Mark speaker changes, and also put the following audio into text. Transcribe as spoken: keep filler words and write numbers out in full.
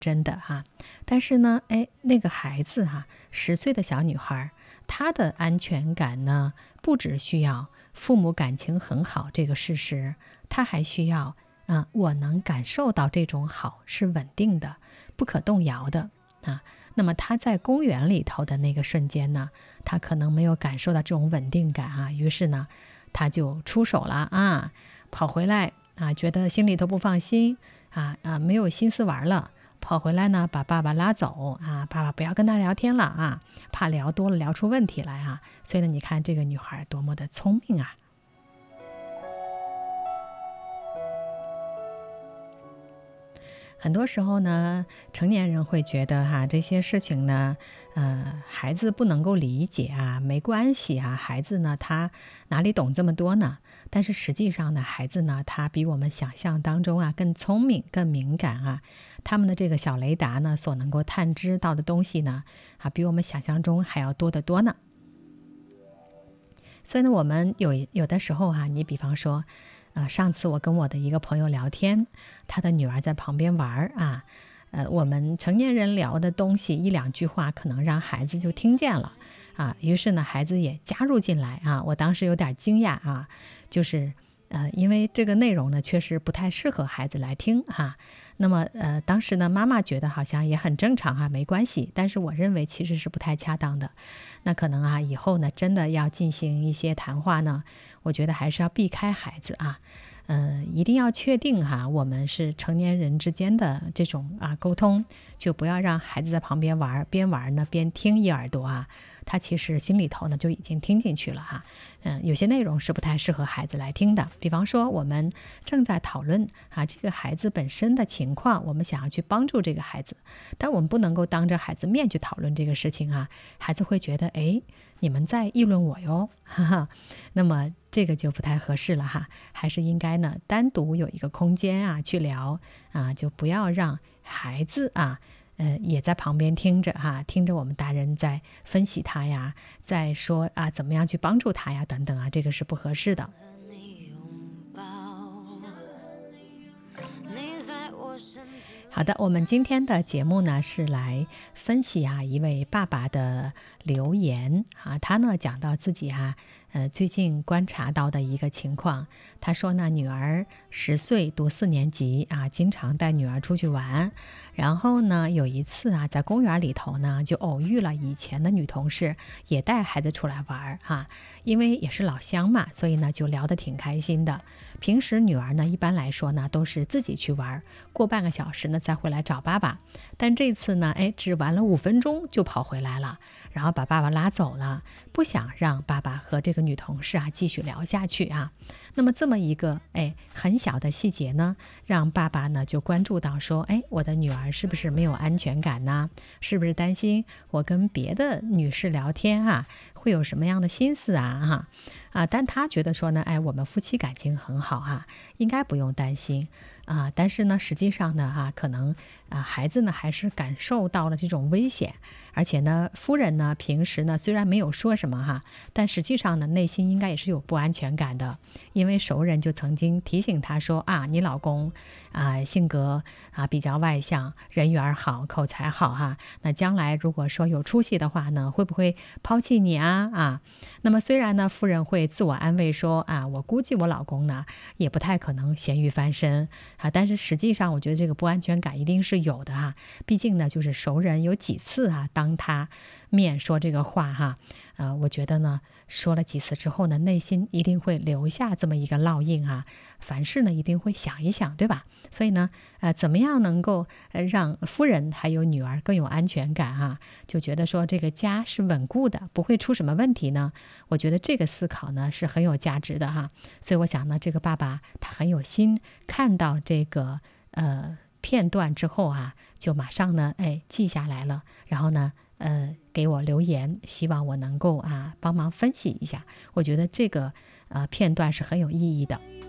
Speaker 1: 真的哈。但是呢，哎，那个孩子哈，十岁的小女孩，她的安全感呢，不只需要父母感情很好这个事实，她还需要啊，我能感受到这种好是稳定的，不可动摇的啊。那么她在公园里头的那个瞬间呢，她可能没有感受到这种稳定感啊，于是呢，她就出手了啊，跑回来啊，觉得心里头不放心啊啊，没有心思玩了。跑回来呢，把爸爸拉走啊，爸爸不要跟他聊天了啊，怕聊多了聊出问题来啊。所以呢，你看这个女孩多么的聪明啊！很多时候呢，成年人会觉得哈，这些事情呢，呃，孩子不能够理解啊，没关系啊，孩子呢，他哪里懂这么多呢？但是实际上呢，孩子呢，他比我们想象当中啊更聪明、更敏感啊。他们的这个小雷达呢，所能够探知到的东西呢，啊，比我们想象中还要多得多呢。所以呢，我们有有的时候哈、啊，你比方说，呃，上次我跟我的一个朋友聊天，他的女儿在旁边玩啊，呃，我们成年人聊的东西一两句话，可能让孩子就听见了啊，于是呢，孩子也加入进来啊。我当时有点惊讶啊，就是呃，因为这个内容呢，确实不太适合孩子来听哈、啊。那么呃，当时呢，妈妈觉得好像也很正常哈、啊，没关系。但是我认为其实是不太恰当的。那可能啊，以后呢，真的要进行一些谈话呢，我觉得还是要避开孩子啊，呃，一定要确定哈，我们是成年人之间的这种啊沟通，就不要让孩子在旁边玩，边玩呢边听一耳朵啊，他其实心里头呢就已经听进去了哈。嗯，有些内容是不太适合孩子来听的，比方说我们正在讨论啊这个孩子本身的情况，我们想要去帮助这个孩子，但我们不能够当着孩子面去讨论这个事情啊，孩子会觉得哎，你们在议论我哟，哈哈，那么这个就不太合适了哈，还是应该呢单独有一个空间啊去聊啊，就不要让孩子啊。呃，也在旁边听着哈，听着我们大人在分析他呀，在说啊怎么样去帮助他呀，等等啊，这个是不合适的。好的，我们今天的节目呢是来分析啊一位爸爸的留言啊，他呢讲到自己啊，呃最近观察到的一个情况，他说呢女儿十岁读四年级啊，经常带女儿出去玩，然后呢有一次啊在公园里头呢就偶遇了以前的女同事，也带孩子出来玩哈，因为也是老乡嘛，所以呢就聊得挺开心的。平时女儿呢一般来说呢都是自己去玩，过半个小时呢再回来找爸爸，但这次呢哎只玩了五分钟就跑回来了，然后把爸爸拉走了，不想让爸爸和这个女同事啊继续聊下去啊。那么这么一个哎很小的细节呢，让爸爸呢就关注到说，哎，我的女儿是不是没有安全感呢？是不是担心我跟别的女士聊天啊，会有什么样的心思啊？哈啊，但他觉得说呢，哎，我们夫妻感情很好啊，应该不用担心啊。但是呢，实际上呢，哈、啊，可能啊，孩子呢还是感受到了这种危险，而且呢，夫人呢平时呢虽然没有说什么哈，但实际上呢内心应该也是有不安全感的，因为熟人就曾经提醒他说啊，你老公啊性格啊比较外向，人缘好，口才好哈，那将来如果说有出息的话呢，会不会抛弃你啊啊？那么虽然呢，夫人会自我安慰说啊，我估计我老公呢也不太可能咸鱼翻身啊，但是实际上我觉得这个不安全感一定是有的哈，毕竟呢就是熟人有几次啊，当他面说这个话哈，呃，我觉得呢说了几次之后呢，内心一定会留下这么一个烙印啊，凡事呢一定会想一想，对吧？所以呢，呃，怎么样能够呃让夫人还有女儿更有安全感啊？就觉得说这个家是稳固的，不会出什么问题呢？我觉得这个思考呢是很有价值的哈。所以我想呢，这个爸爸他很有心，看到这个呃片段之后啊，就马上呢哎记下来了，然后呢呃给我留言，希望我能够啊帮忙分析一下。我觉得这个呃片段是很有意义的。